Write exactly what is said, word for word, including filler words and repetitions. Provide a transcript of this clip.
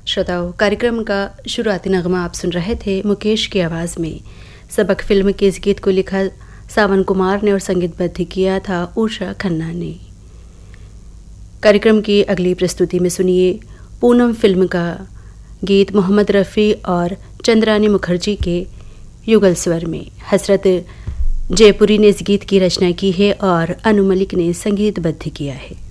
श्रोताओं, कार्यक्रम का शुरुआती नगमा आप सुन रहे थे मुकेश की आवाज़ में। सबक फिल्म के इस गीत को लिखा सावन कुमार ने और संगीतबद्ध किया था उषा खन्ना ने। कार्यक्रम की अगली प्रस्तुति में सुनिए पूनम फिल्म का गीत मोहम्मद रफ़ी और चंद्रानी मुखर्जी के युगल स्वर में। हसरत जयपुरी ने इस गीत की रचना की है और अनु मलिक ने संगीतबद्ध किया है।